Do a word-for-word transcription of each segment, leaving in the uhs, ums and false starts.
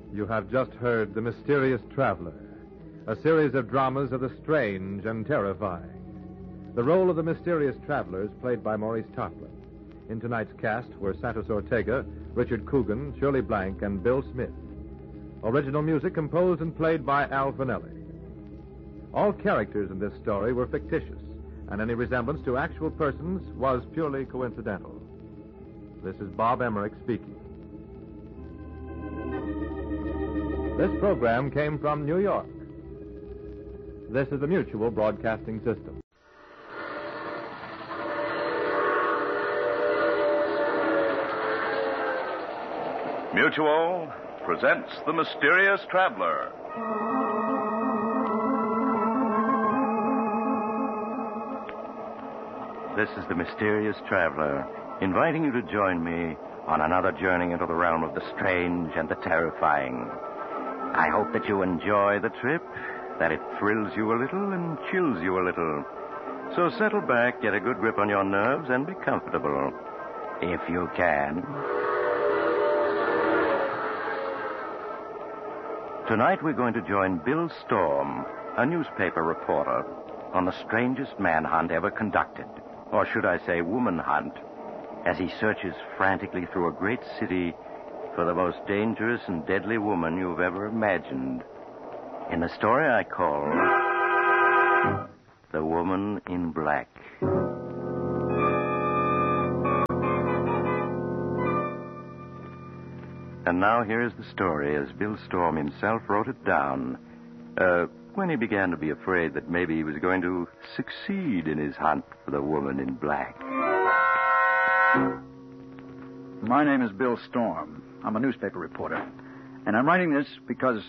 You have just heard The Mysterious Traveler, a series of dramas of the strange and terrifying. The role of the Mysterious Traveler is played by Maurice Tarplin. In tonight's cast were Santos Ortega, Richard Coogan, Shirley Blank, and Bill Smith. Original music composed and played by Al Finelli. All characters in this story were fictitious, and any resemblance to actual persons was purely coincidental. This is Bob Emmerich speaking. This program came from New York. This is the Mutual Broadcasting System. Mutual presents The Mysterious Traveler. This is The Mysterious Traveler, inviting you to join me on another journey into the realm of the strange and the terrifying. I hope that you enjoy the trip, that it thrills you a little and chills you a little. So settle back, get a good grip on your nerves, and be comfortable, if you can. Tonight we're going to join Bill Storm, a newspaper reporter, on the strangest manhunt ever conducted, or should I say woman hunt, as he searches frantically through a great city for the most dangerous and deadly woman you've ever imagined. In the story I call The Woman in Black. And now here's the story as Bill Storm himself wrote it down, uh, when he began to be afraid that maybe he was going to succeed in his hunt for the woman in black. My name is Bill Storm. I'm a newspaper reporter. And I'm writing this because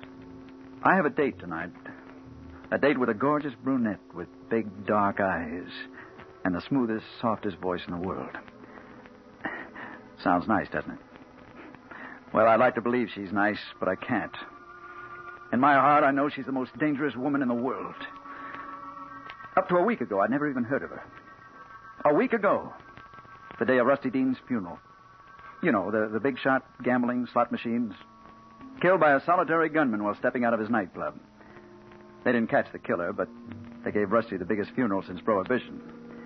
I have a date tonight. A date with a gorgeous brunette with big dark eyes and the smoothest, softest voice in the world. Sounds nice, doesn't it? Well, I'd like to believe she's nice, but I can't. In my heart, I know she's the most dangerous woman in the world. Up to a week ago, I'd never even heard of her. A week ago, the day of Rusty Dean's funeral. You know, the, the big shot, gambling, slot machines. Killed by a solitary gunman while stepping out of his nightclub. They didn't catch the killer, but they gave Rusty the biggest funeral since Prohibition.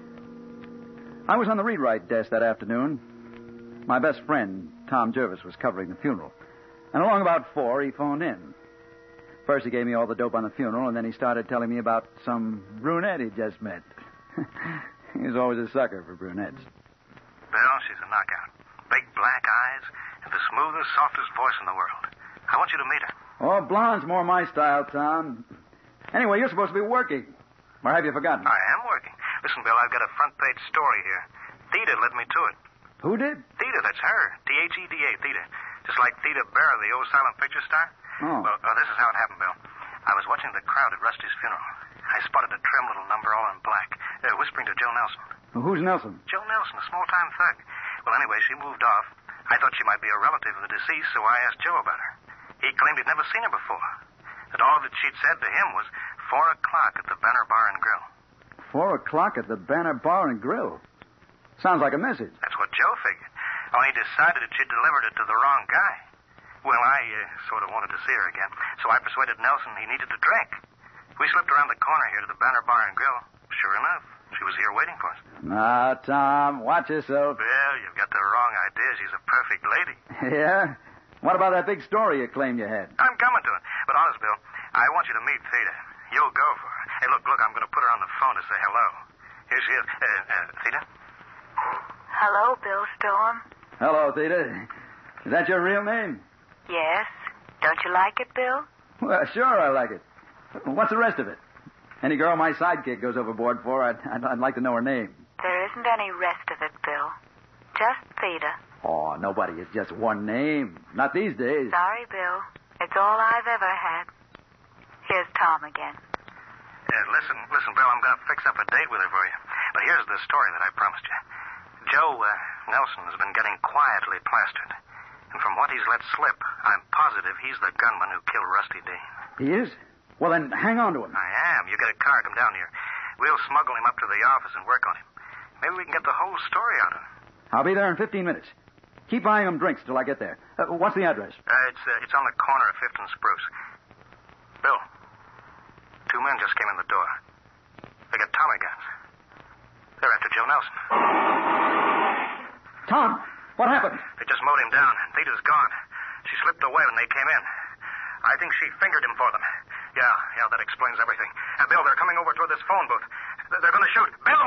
I was on the read-write desk that afternoon. My best friend, Tom Jervis, was covering the funeral. And along about four, he phoned in. First, he gave me all the dope on the funeral, and then he started telling me about some brunette he just met. He was always a sucker for brunettes. Bill, she's a knockout. Big black eyes and the smoothest, softest voice in the world. I want you to meet her. Oh, blonde's more my style, Tom. Anyway, you're supposed to be working. Or have you forgotten? I am working. Listen, Bill, I've got a front-page story here. Theda led me to it. Who did? Theda, that's her. T H E D A, Theda. Just like Theda Barra, the old silent picture star. Oh. Well, uh, this is how it happened, Bill. I was watching the crowd at Rusty's funeral. I spotted a trim little number all in black, uh, whispering to Joe Nelson. Well, who's Nelson? Joe Nelson, a small-time thug. Well, anyway, she moved off. I thought she might be a relative of the deceased, so I asked Joe about her. He claimed he'd never seen her before. That all that she'd said to him was four o'clock at the Banner Bar and Grill. Four o'clock at the Banner Bar and Grill? Sounds like a message. That's what Joe figured. Only he decided that she'd delivered it to the wrong guy. Well, I uh, sort of wanted to see her again, so I persuaded Nelson he needed a drink. We slipped around the corner here to the Banner Bar and Grill. Sure enough, she was here waiting for us. Now, Tom, watch yourself. Bill, you've got the wrong idea. She's a perfect lady. Yeah? What about that big story you claimed you had? I'm coming to it. But honest, Bill, I want you to meet Theda. You'll go for her. Hey, look, look, I'm going to put her on the phone to say hello. Here she is. Uh, uh, Theda? Hello, Bill Storm. Hello, Theda. Is that your real name? Yes. Don't you like it, Bill? Well, sure I like it. What's the rest of it? Any girl my sidekick goes overboard for, I'd, I'd, I'd like to know her name. There isn't any rest of it, Bill. Just Theda. Oh, nobody is just one name. Not these days. Sorry, Bill. It's all I've ever had. Here's Tom again. Uh, listen, listen, Bill, I'm going to fix up a date with her for you. But here's the story that I promised you. Joe uh, Nelson has been getting quietly plastered. And from what he's let slip, I'm positive he's the gunman who killed Rusty Dean. He is? Well, then hang on to him. I am. You get a car, come down here. We'll smuggle him up to the office and work on him. Maybe we can get the whole story out of him. I'll be there in fifteen minutes. Keep buying them drinks till I get there. Uh, what's the address? Uh, it's uh, it's on the corner of Fifth and Spruce. Bill, two men just came in the door. They got Tommy guns. They're after Joe Nelson. Tom, what happened? They just mowed him down. Theta's gone. She slipped away when they came in. I think she fingered him for them. Yeah, yeah, that explains everything. Uh, Bill, they're coming over toward this phone booth. They're going to shoot. Bill!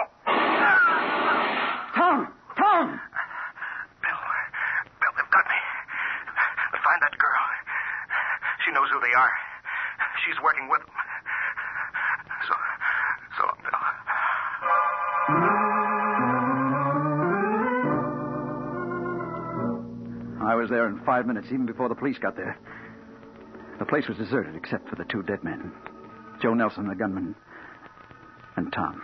Tom! Tom! Bill. Bill, they've got me. But find that girl. She knows who they are. She's working with them. So, so long, Bill. I was there in five minutes, even before the police got there. The place was deserted except for the two dead men. Joe Nelson, the gunman, and Tom.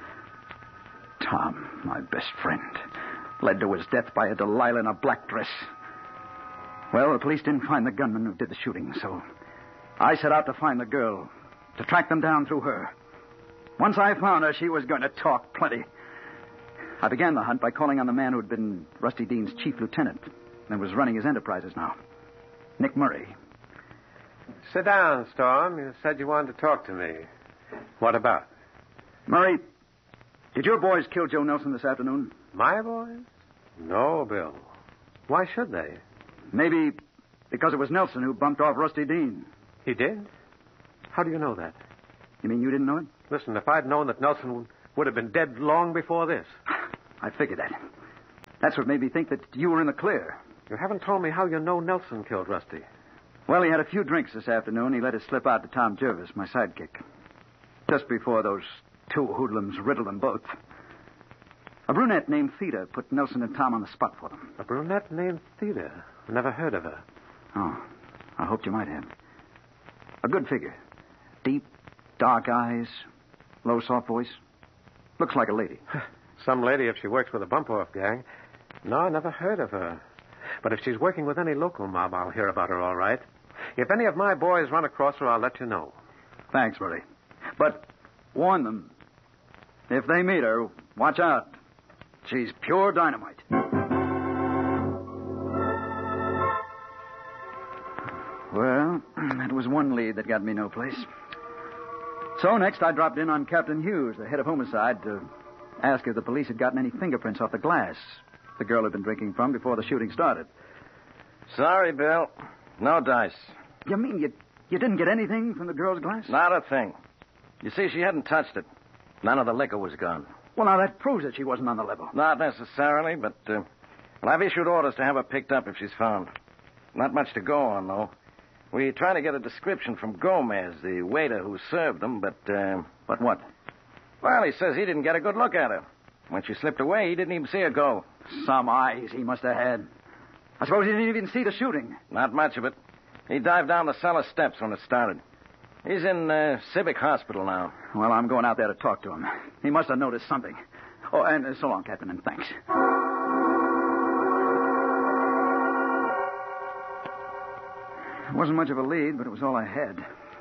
Tom, my best friend, led to his death by a Delilah in a black dress. Well, the police didn't find the gunman who did the shooting, so I set out to find the girl, to track them down through her. Once I found her, she was going to talk plenty. I began the hunt by calling on the man who had been Rusty Dean's chief lieutenant and was running his enterprises now, Nick Murray. Sit down, Storm. You said you wanted to talk to me. What about? Murray, did your boys kill Joe Nelson this afternoon? My boys? No, Bill. Why should they? Maybe because it was Nelson who bumped off Rusty Dean. He did? How do you know that? You mean you didn't know it? Listen, if I'd known that Nelson would have been dead long before this. I figured that. That's what made me think that you were in the clear. You haven't told me how you know Nelson killed Rusty. Well, he had a few drinks this afternoon. He let it slip out to Tom Jervis, my sidekick. Just before those two hoodlums riddled them both. A brunette named Theta put Nelson and Tom on the spot for them. A brunette named Theta? Never heard of her. Oh, I hoped you might have. A good figure. Deep, dark eyes, low, soft voice. Looks like a lady. Some lady if she works with a bump-off gang. No, I never heard of her. But if she's working with any local mob, I'll hear about her all right. If any of my boys run across her, I'll let you know. Thanks, Murray. But warn them. If they meet her, watch out. She's pure dynamite. Well, that was one lead that got me no place. So next I dropped in on Captain Hughes, the head of homicide, to ask if the police had gotten any fingerprints off the glass the girl had been drinking from before the shooting started. Sorry, Bill. No dice. You mean you, you didn't get anything from the girl's glass? Not a thing. You see, she hadn't touched it. None of the liquor was gone. Well, now that proves that she wasn't on the level. Not necessarily, but uh, well, I've issued orders to have her picked up if she's found. Not much to go on, though. We try to get a description from Gomez, the waiter who served them, but... Uh, but what? Well, he says he didn't get a good look at her. When she slipped away, he didn't even see her go. Some eyes he must have had. I suppose he didn't even see the shooting. Not much of it. He dived down the cellar steps when it started. He's in uh, Civic Hospital now. Well, I'm going out there to talk to him. He must have noticed something. Oh, and uh, so long, Captain, and thanks. It wasn't much of a lead, but it was all I had.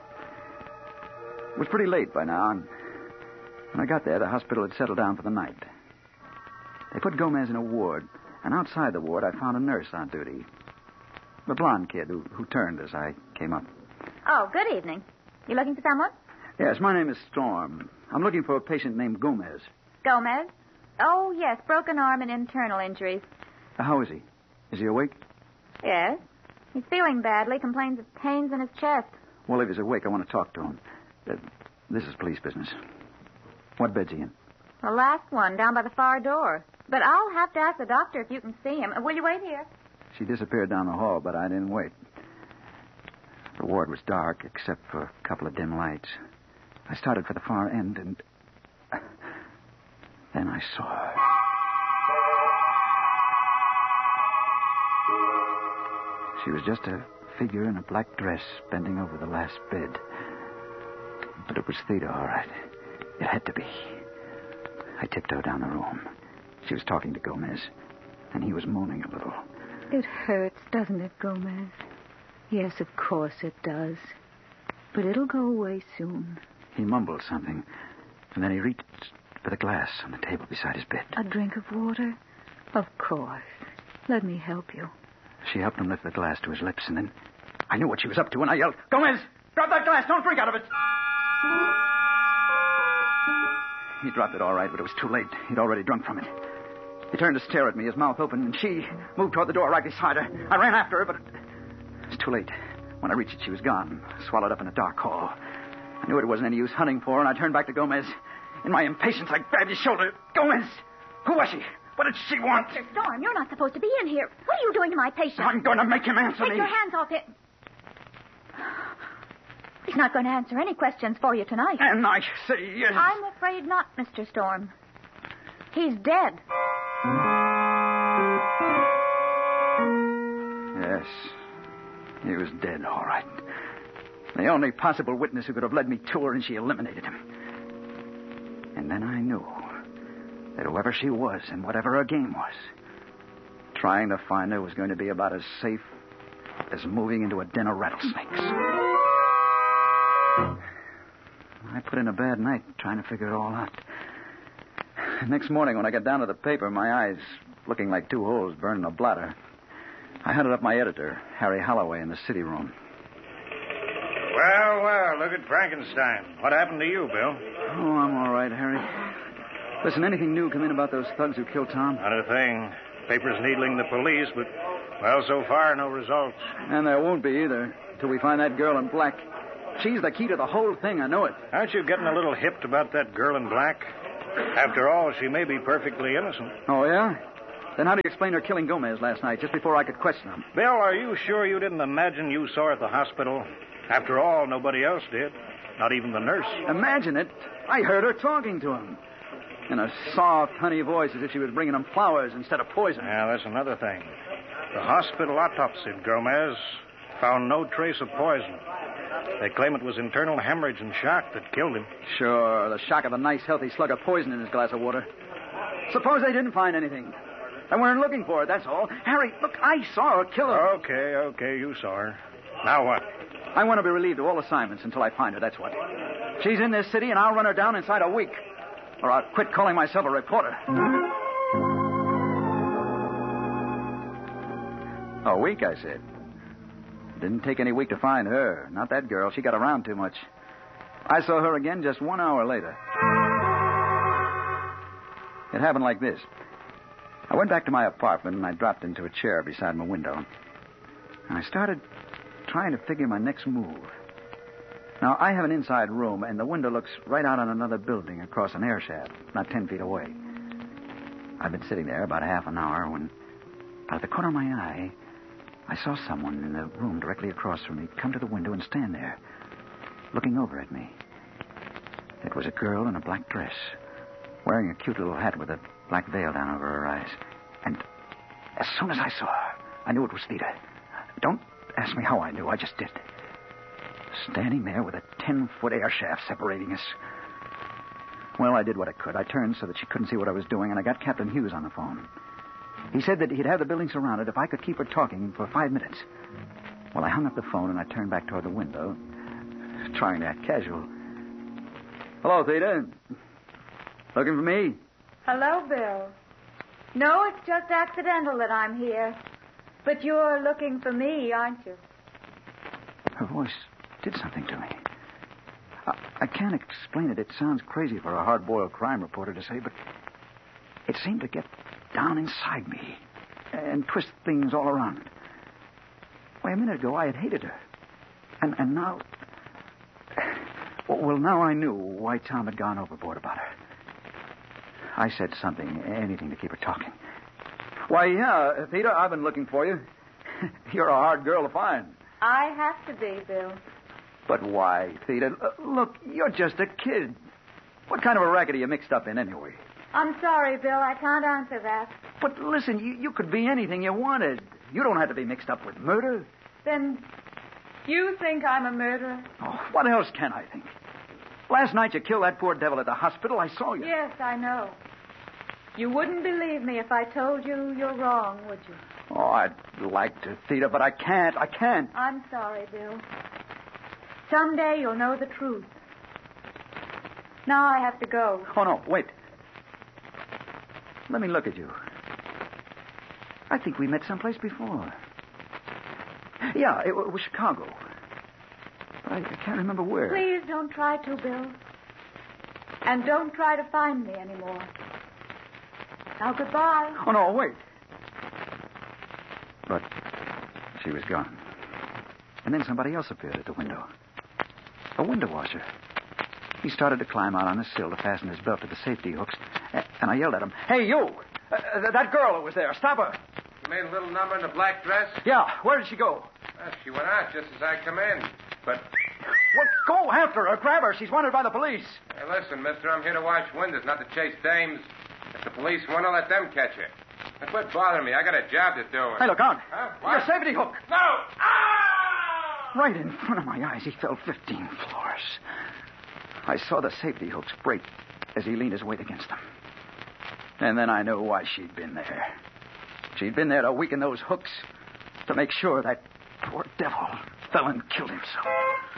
It was pretty late by now, and when I got there, the hospital had settled down for the night. They put Gomez in a ward, and outside the ward, I found a nurse on duty. The blonde kid who, who turned as I came up. Oh, good evening. You looking for someone? Yes, my name is Storm. I'm looking for a patient named Gomez. Gomez? Oh, yes, broken arm and internal injuries. Uh, how is he? Is he awake? Yes. He's feeling badly, complains of pains in his chest. Well, if he's awake, I want to talk to him. Uh, this is police business. What bed's he in? The last one, down by the far door. But I'll have to ask the doctor if you can see him. Will you wait here? She disappeared down the hall, but I didn't wait. The ward was dark, except for a couple of dim lights. I started for the far end, and then I saw her. She was just a figure in a black dress bending over the last bed. But it was Theta, all right. It had to be. I tiptoed down the room. She was talking to Gomez, and he was moaning a little. It hurts, doesn't it, Gomez? Yes, of course it does. But it'll go away soon. He mumbled something, and then he reached for the glass on the table beside his bed. A drink of water? Of course. Let me help you. She helped him lift the glass to his lips, and then I knew what she was up to, and I yelled, Gomez, drop that glass. Don't drink out of it. He dropped it all right, but it was too late. He'd already drunk from it. He turned to stare at me, his mouth open, and she moved toward the door right beside her. I ran after her, but it was too late. When I reached it, she was gone, swallowed up in a dark hall. I knew it wasn't any use hunting for her, and I turned back to Gomez. In my impatience, I grabbed his shoulder. Gomez! Who was she? What did she want? Mister Storm, you're not supposed to be in here. What are you doing to my patient? I'm going to make him answer Take me. your hands off him. He's not going to answer any questions for you tonight. And I say yes. I'm afraid not, Mister Storm. He's dead. Yes. He was dead, all right. The only possible witness who could have led me to her, and she eliminated him. And then I knew that whoever she was and whatever her game was, trying to find her was going to be about as safe as moving into a den of rattlesnakes. I put in a bad night trying to figure it all out. Next morning, when I got down to the paper, my eyes looking like two holes burned in a bladder, I hunted up my editor, Harry Holloway, in the city room. Well, well, look at Frankenstein. What happened to you, Bill? Oh, I'm all right, Harry. Listen, anything new come in about those thugs who killed Tom? Not a thing. Papers needling the police, but, well, so far, no results. And there won't be either, till we find that girl in black. She's the key to the whole thing, I know it. Aren't you getting a little hipped about that girl in black? After all, she may be perfectly innocent. Oh, yeah? Then how do you explain her killing Gomez last night, just before I could question him? Bill, are you sure you didn't imagine you saw her at the hospital? After all, nobody else did. Not even the nurse. Imagine it. I heard her talking to him. In a soft, honey voice, as if she was bringing him flowers instead of poison. Yeah, that's another thing. The hospital autopsied Gomez. Found no trace of poison. They claim it was internal hemorrhage and shock that killed him. Sure, the shock of a nice, healthy slug of poison in his glass of water. Suppose they didn't find anything. They weren't looking for it, that's all. Harry, look, I saw her kill her. Okay, okay, you saw her. Now what? I want to be relieved of all assignments until I find her, that's what. She's in this city, and I'll run her down inside a week. Or I'll quit calling myself a reporter. A week, I said. Didn't take any week to find her. Not that girl. She got around too much. I saw her again just one hour later. It happened like this. I went back to my apartment, and I dropped into a chair beside my window. And I started trying to figure my next move. Now, I have an inside room, and the window looks right out on another building across an air shaft, not ten feet away. I'd been sitting there about half an hour when, out of the corner of my eye, I saw someone in the room directly across from me come to the window and stand there, looking over at me. It was a girl in a black dress, wearing a cute little hat with a black veil down over her eyes. And as soon as I saw her, I knew it was Theda. Don't ask me how I knew, I just did. Standing there with a ten-foot air shaft separating us. Well, I did what I could. I turned so that she couldn't see what I was doing, and I got Captain Hughes on the phone. He said that he'd have the building surrounded if I could keep her talking for five minutes. Well, I hung up the phone, and I turned back toward the window, trying to act casual. Hello, Theda. Looking for me? Hello, Bill. No, it's just accidental that I'm here. But you're looking for me, aren't you? Her voice did something to me. I, I can't explain it. It sounds crazy for a hard-boiled crime reporter to say, but it seemed to get down inside me and twist things all around. Why, a minute ago I had hated her. And, and now... Well, now I knew why Tom had gone overboard about her. I said something, anything to keep her talking. Why, yeah, Theda, I've been looking for you. You're a hard girl to find. I have to be, Bill. But why, Theda? Look, you're just a kid. What kind of a racket are you mixed up in anyway? I'm sorry, Bill. I can't answer that. But listen, you, you could be anything you wanted. You don't have to be mixed up with murder. Then you think I'm a murderer? Oh, what else can I think? Last night you killed that poor devil at the hospital. I saw you. Yes, I know. You wouldn't believe me if I told you you're wrong, would you? Oh, I'd like to, Theda, but I can't. I can't. I'm sorry, Bill. Someday you'll know the truth. Now I have to go. Oh, no, wait. Let me look at you. I think we met someplace before. Yeah, it was Chicago. But I, I can't remember where. Please don't try to, Bill. And don't try to find me anymore. Now, goodbye. Oh, no, wait. But she was gone. And then somebody else appeared at the window. A window washer. He started to climb out on the sill to fasten his belt to the safety hooks. And I yelled at him, "Hey, you! Uh, that girl who was there, stop her!" She made a little number in the black dress? Yeah, where did she go? Well, she went out just as I come in. But... Well, go after her. Grab her. She's wanted by the police. Hey, listen, mister, I'm here to wash windows, not to chase dames. If the police want to, let them catch her. Now, quit bothering me. I got a job to do. Hey, look out. Huh? Your safety hook. No! Ah! Right in front of my eyes, he fell fifteen floors. I saw the safety hooks break as he leaned his weight against them. And then I knew why she'd been there. She'd been there to weaken those hooks, to make sure that poor devil fell and killed himself.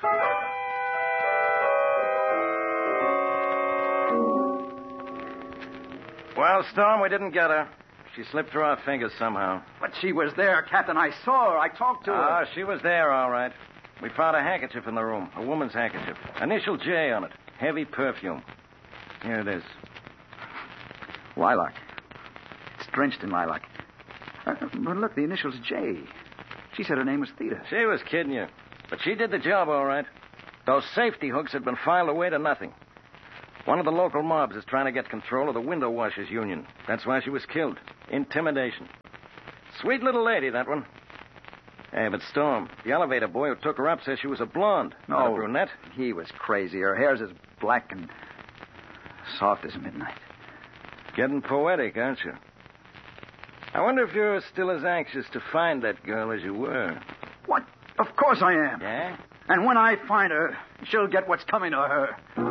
Well, Storm, we didn't get her. She slipped through our fingers somehow. But she was there, Captain. I saw her. I talked to her. Ah, she was there, all right. We found a handkerchief in the room, a woman's handkerchief. Initial J on it. Heavy perfume. Here it is. Lilac. It's drenched in lilac. Uh, but look, the initials J. She said her name was Theta. She was kidding you. But she did the job, all right. Those safety hooks had been filed away to nothing. One of the local mobs is trying to get control of the window washers union. That's why she was killed. Intimidation. Sweet little lady, that one. Hey, but Storm, the elevator boy who took her up says she was a blonde, no, not a brunette. He was crazy. Her hair's as black and soft as midnight. Getting poetic, aren't you? I wonder if you're still as anxious to find that girl as you were. What? Of course I am. Yeah? And when I find her, she'll get what's coming to her.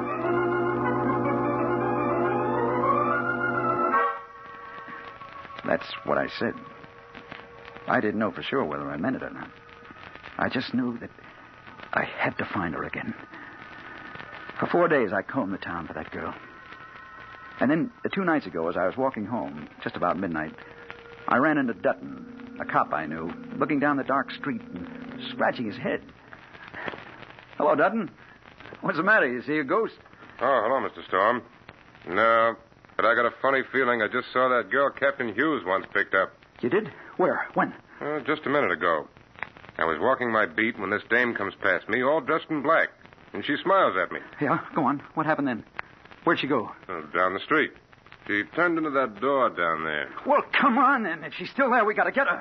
That's what I said. I didn't know for sure whether I meant it or not. I just knew that I had to find her again. For four days, I combed the town for that girl. And then, uh, two nights ago, as I was walking home, just about midnight, I ran into Dutton, a cop I knew, looking down the dark street and scratching his head. Hello, Dutton. What's the matter? You see a ghost? Oh, hello, Mister Storm. No, but I got a funny feeling I just saw that girl Captain Hughes once picked up. You did? Where? When? Uh, just a minute ago. I was walking my beat when this dame comes past me, all dressed in black, and she smiles at me. Yeah, go on. What happened then? Where'd she go? Uh, down the street. She turned into that door down there. Well, come on, then. If she's still there, we gotta get her.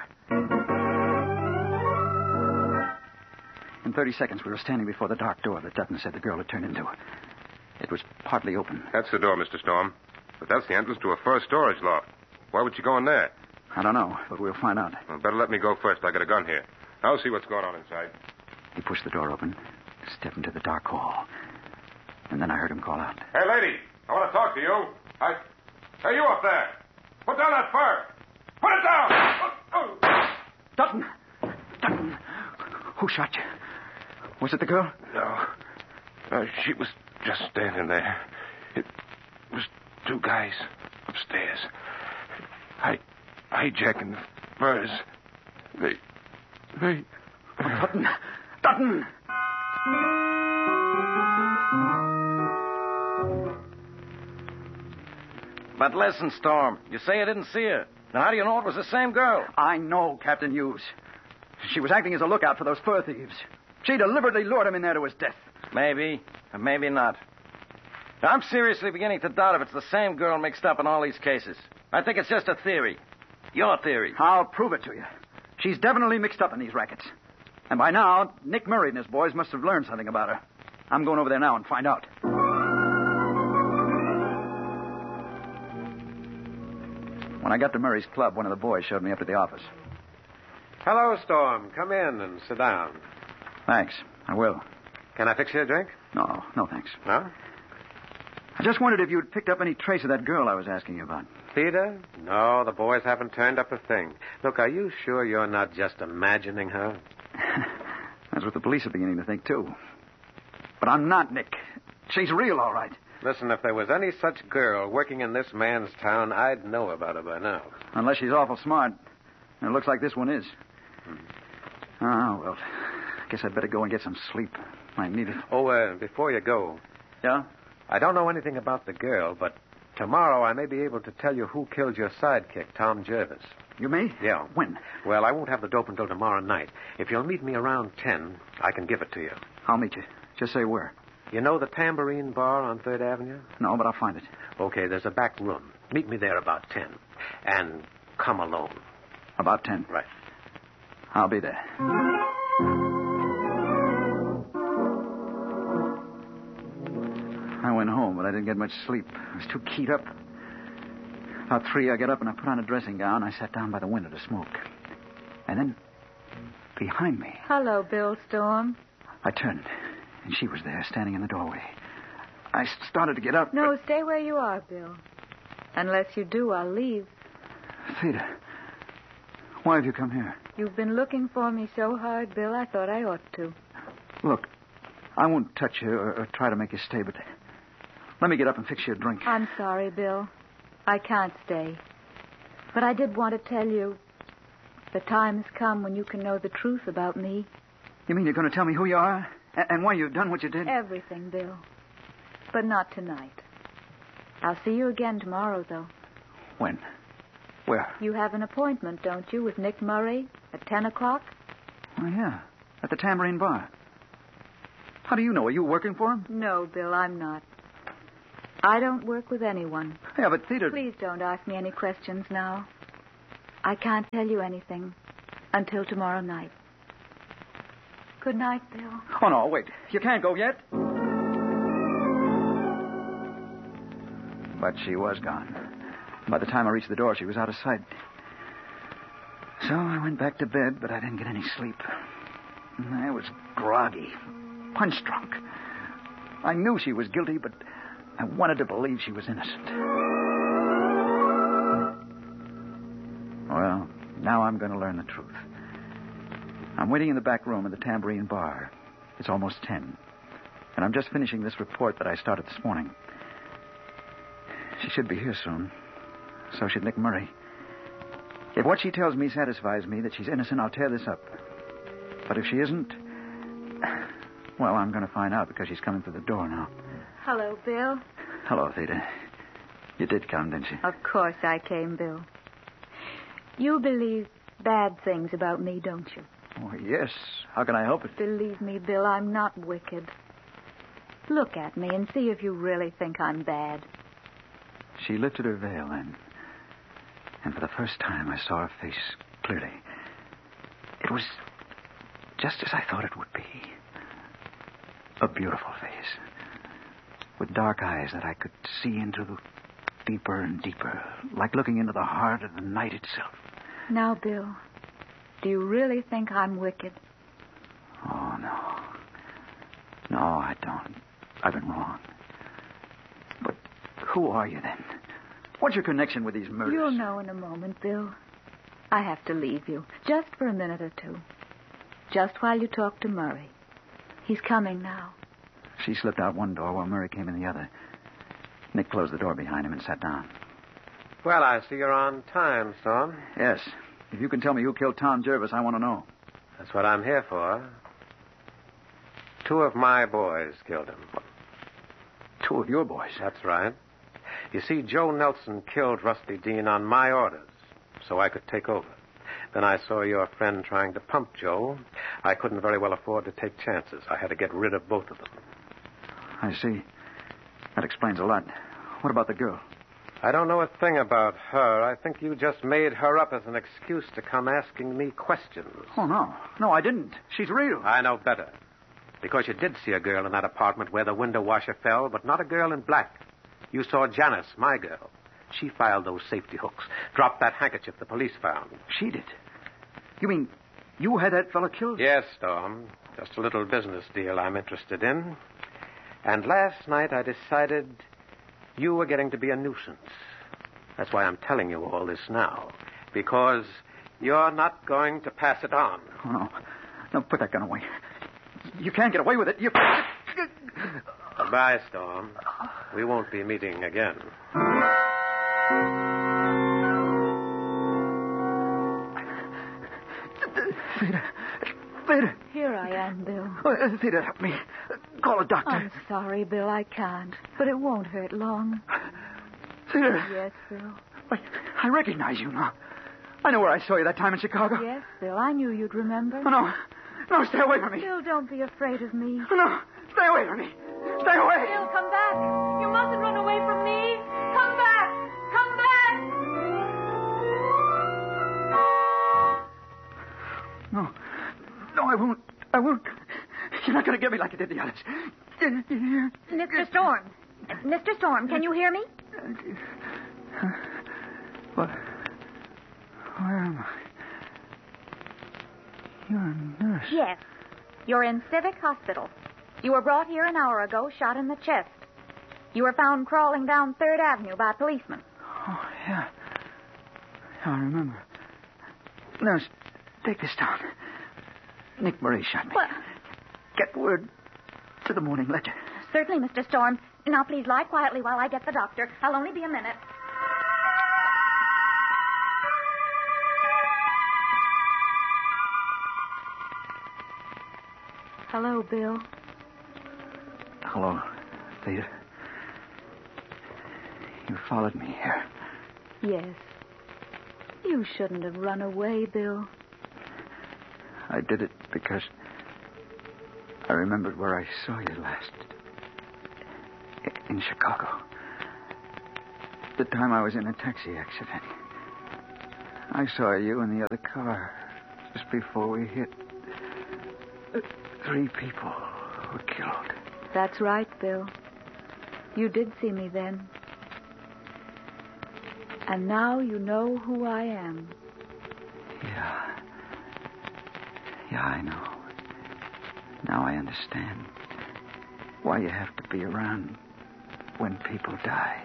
In thirty seconds, we were standing before the dark door that Dutton said the girl had turned into. It was partly open. That's the door, Mister Storm. But that's the entrance to a first storage loft. Why would she go in there? I don't know, but we'll find out. Well, better let me go first. I got a gun here. I'll see what's going on inside. He pushed the door open, stepped into the dark hall, and then I heard him call out. Hey, lady, I want to talk to you. I... Hey, you up there. Put down that fur. Put it down. Oh, oh. Dutton. Dutton. Who shot you? Was it the girl? No. Uh, she was just standing there. It was two guys upstairs. I... hijacking the furs. They... They... Oh, Dutton. Dutton! But listen, Storm. You say you didn't see her. Now, how do you know it was the same girl? I know, Captain Hughes. She was acting as a lookout for those fur thieves. She deliberately lured him in there to his death. Maybe, or maybe not. Now, I'm seriously beginning to doubt if it's the same girl mixed up in all these cases. I think it's just a theory. Your theory. I'll prove it to you. She's definitely mixed up in these rackets. And by now, Nick Murray and his boys must have learned something about her. I'm going over there now and find out. When I got to Murray's club, one of the boys showed me up to the office. Hello, Storm. Come in and sit down. Thanks. I will. Can I fix you a drink? No, no thanks. No? I just wondered if you'd picked up any trace of that girl I was asking you about. Theta? No, the boys haven't turned up a thing. Look, are you sure you're not just imagining her? That's what the police are beginning to think, too. But I'm not, Nick. She's real, all right. Listen, if there was any such girl working in this man's town, I'd know about her by now. Unless she's awful smart. And it looks like this one is. Oh, well, I guess I'd better go and get some sleep. I need it. Oh, uh, before you go. Yeah? I don't know anything about the girl, but tomorrow I may be able to tell you who killed your sidekick, Tom Jervis. You may? Yeah. When? Well, I won't have the dope until tomorrow night. If you'll meet me around ten, I can give it to you. I'll meet you. Just say where. You know the Tambourine Bar on third Avenue? No, but I'll find it. Okay, there's a back room. Meet me there about ten. And come alone. About ten? Right. I'll be there. I went home, but I didn't get much sleep. I was too keyed up. About three, I got up and I put on a dressing gown. I sat down by the window to smoke. And then, behind me, Hello, Bill Storm. I turned, and she was there, standing in the doorway. I started to get up. No, but... stay where you are, Bill. Unless you do, I'll leave. Theda, why have you come here? You've been looking for me so hard, Bill, I thought I ought to. Look, I won't touch you or, or try to make you stay, but let me get up and fix you a drink. I'm sorry, Bill. I can't stay. But I did want to tell you the time has come when you can know the truth about me. You mean you're going to tell me who you are and, and why you've done what you did? Everything, Bill. But not tonight. I'll see you again tomorrow, though. When? Where? You have an appointment, don't you, with Nick Murray at ten o'clock? Oh, yeah. At the Tambourine Bar. How do you know? Are you working for him? No, Bill, I'm not. I don't work with anyone. Yeah, but Theda... Please don't ask me any questions now. I can't tell you anything until tomorrow night. Good night, Bill. Oh, no, wait. You can't go yet. But she was gone. By the time I reached the door, she was out of sight. So I went back to bed, but I didn't get any sleep. I was groggy, punch-drunk. I knew she was guilty, but I wanted to believe she was innocent. Well, now I'm going to learn the truth. I'm waiting in the back room of the Tambourine Bar. It's almost ten. And I'm just finishing this report that I started this morning. She should be here soon. So should Nick Murray. If what she tells me satisfies me that she's innocent, I'll tear this up. But if she isn't, well, I'm going to find out because she's coming through the door now. Hello, Bill. Hello, Theda. You did come, didn't you? Of course I came, Bill. You believe bad things about me, don't you? Oh, yes. How can I help it? Believe me, Bill, I'm not wicked. Look at me and see if you really think I'm bad. She lifted her veil then. And for the first time, I saw her face clearly. It was just as I thought it would be. A beautiful face. With dark eyes that I could see into deeper and deeper, like looking into the heart of the night itself. Now, Bill, do you really think I'm wicked? Oh, no. No, I don't. I've been wrong. But who are you then? What's your connection with these murders? You'll know in a moment, Bill. I have to leave you, just for a minute or two. Just while you talk to Murray. He's coming now. She slipped out one door while Murray came in the other. Nick closed the door behind him and sat down. Well, I see you're on time, son. Yes. If you can tell me who killed Tom Jervis, I want to know. That's what I'm here for. Two of my boys killed him. Two of your boys? That's right. You see, Joe Nelson killed Rusty Dean on my orders, so I could take over. Then I saw your friend trying to pump Joe. I couldn't very well afford to take chances. I had to get rid of both of them. I see. That explains a lot. What about the girl? I don't know a thing about her. I think you just made her up as an excuse to come asking me questions. Oh, no. No, I didn't. She's real. I know better. Because you did see a girl in that apartment where the window washer fell, but not a girl in black. You saw Janice, my girl. She filed those safety hooks, dropped that handkerchief the police found. She did? You mean you had that fellow killed? Yes, Storm. Just a little business deal I'm interested in. And last night I decided you were getting to be a nuisance. That's why I'm telling you all this now. Because you're not going to pass it on. Oh, no. No, put that gun away. You can't get away with it. You... Goodbye, Storm. We won't be meeting again. Theda. Theda. Here I am, Bill. Oh, uh, Theda, help me. Call a doctor. I'm sorry, Bill. I can't. But it won't hurt long. Theda. Yes, Bill. I, I recognize you now. I know where I saw you that time in Chicago. Yes, Bill. I knew you'd remember. Oh, no. No, stay away from me. Bill, don't be afraid of me. Oh, no. Stay away from me. Stay away. Bill, come back. You mustn't run away from me. Come back. Come back. No. No, I won't. I won't. You're not going to get me like you did the others. Mister Storm. Mister Storm, can you hear me? Uh, what? Where am I? You're a nurse. Yes. You're in Civic Hospital. You were brought here an hour ago, shot in the chest. You were found crawling down Third Avenue by policemen. Oh, yeah. Yeah, I remember. Nurse, take this down. Nick Murray shot me. What? Get word to the Morning Ledger. Certainly, Mister Storm. Now, please lie quietly while I get the doctor. I'll only be a minute. Hello, Bill. Hello, Theda. You followed me here. Yes. You shouldn't have run away, Bill. I did it because I remembered where I saw you last. In Chicago. The time I was in a taxi accident. I saw you in the other car just before we hit. Three people were killed. That's right, Bill. You did see me then. And now you know who I am. Yeah. Yeah, I know. Now I understand why you have to be around when people die.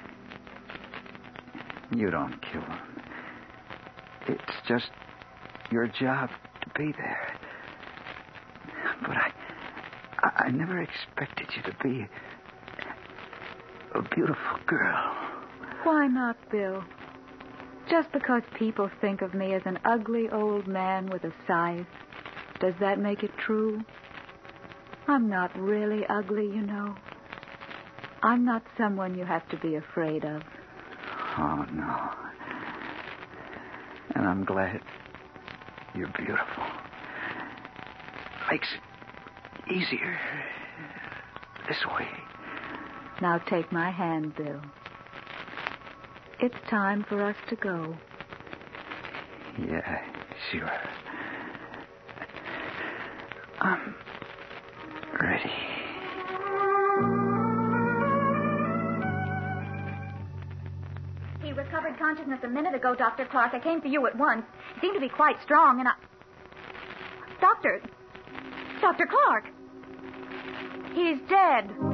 You don't kill them. It's just your job to be there. But I, I, I never expected you to be a beautiful girl. Why not, Bill? Just because people think of me as an ugly old man with a scythe, does that make it true? I'm not really ugly, you know. I'm not someone you have to be afraid of. Oh, no. And I'm glad you're beautiful. Makes it easier this way. Now take my hand, Bill. It's time for us to go. Yeah, sure. I'm ready. He recovered consciousness a minute ago, Doctor Clark. I came for you at once. He seemed to be quite strong, and I... Doctor... Doctor Clark! He's dead.